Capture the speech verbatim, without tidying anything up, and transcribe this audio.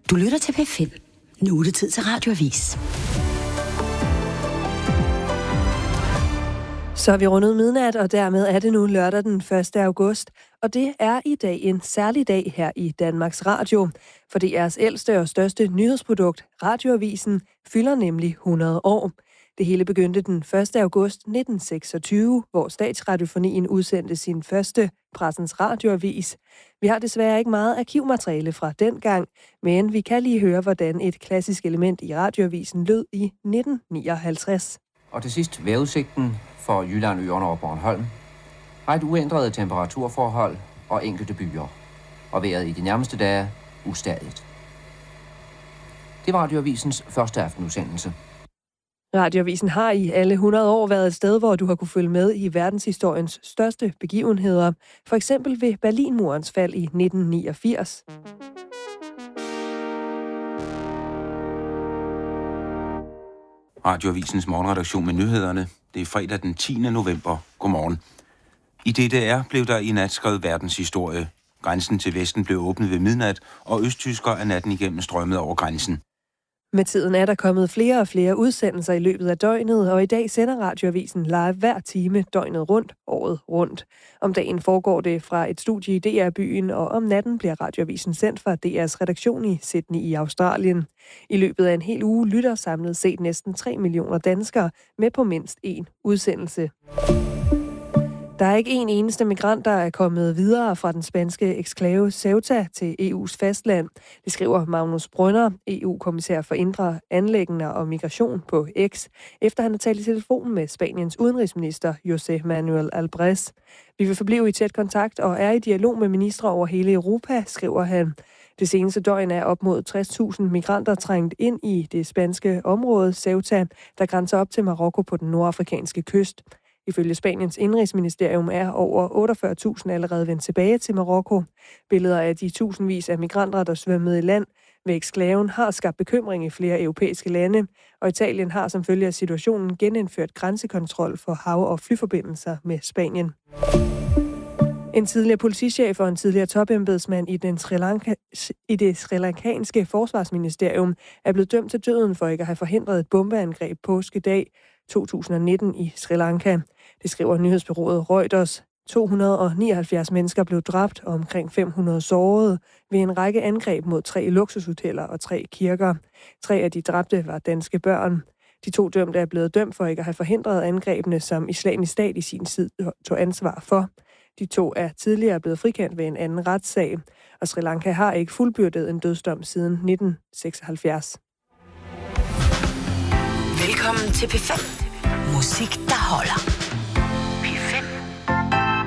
Du lytter til P fem. Nu er det tid til Radioavis. Så er vi rundet midnat, og dermed er det nu lørdag den første august. Og det er i dag en særlig dag her i Danmarks Radio. For D R's ældste og største nyhedsprodukt, Radioavisen, fylder nemlig hundrede år. Det hele begyndte den første august nitten seksogtyve, hvor Statsradiofonien udsendte sin første Pressens Radioavis. Vi har desværre ikke meget arkivmateriale fra dengang, men vi kan lige høre, hvordan et klassisk element i Radioavisen lød i nitten nioghalvtreds. Og til sidst vejrudsigten for Jylland, Øerne og Bornholm. Ret uændrede temperaturforhold og enkelte byer. Og vejret i de nærmeste dage ustadigt. Det var Radioavisens første aftenudsendelse. Radioavisen har i alle hundrede år været et sted, hvor du har kunne følge med i verdenshistoriens største begivenheder. For eksempel ved Berlinmurens fald i nitten niogfirs. Radioavisens morgenredaktion med nyhederne. Det er fredag den tiende november. Godmorgen. I D D R blev der i nat skrevet verdenshistorie. Grænsen til Vesten blev åbnet ved midnat, og østtyskere er natten igennem strømmet over grænsen. Med tiden er der kommet flere og flere udsendelser i løbet af døgnet, og i dag sender Radioavisen live hver time døgnet rundt, året rundt. Om dagen foregår det fra et studie i D R-byen, og om natten bliver Radioavisen sendt fra D R's redaktion i Sydney i Australien. I løbet af en hel uge lytter samlet set næsten tre millioner danskere med på mindst én udsendelse. Der er ikke en eneste migrant, der er kommet videre fra den spanske eksklave Ceuta til E U's fastland. Det skriver Magnus Brønner, E U-kommissær for indre anliggender og migration på X, efter han har talt i telefonen med Spaniens udenrigsminister José Manuel Albrecht. Vi vil forblive i tæt kontakt og er i dialog med ministre over hele Europa, skriver han. Det seneste døgn er op mod tres tusind migranter trængt ind i det spanske område Ceuta, der grænser op til Marokko på den nordafrikanske kyst. Ifølge Spaniens indrigsministerium er over otteogfyrre tusind allerede vendt tilbage til Marokko. Billeder af de tusindvis af migranter, der svømmede i land ved eksklaven, har skabt bekymring i flere europæiske lande, og Italien har som følge af situationen genindført grænsekontrol for hav- og flyforbindelser med Spanien. En tidligere politichef og en tidligere topembedsmand i, den Sri Lanka, i det sri lankanske forsvarsministerium er blevet dømt til døden for ikke at have forhindret et bombeangreb påskedag to tusind nitten i Sri Lanka. Det skriver nyhedsbureauet Reuters. to hundrede og nioghalvfjerds mennesker blev dræbt og omkring fem hundrede sårede ved en række angreb mod tre luksushoteller og tre kirker. Tre af de dræbte var danske børn. De to dømte er blevet dømt for ikke at have forhindret angrebene, som Islamisk Stat i sin tid tog ansvar for. De to er tidligere blevet frikendt ved en anden retssag, og Sri Lanka har ikke fuldbyrdet en dødsdom siden nitten seksoghalvfjerds. Velkommen til P fem. Musik, der holder.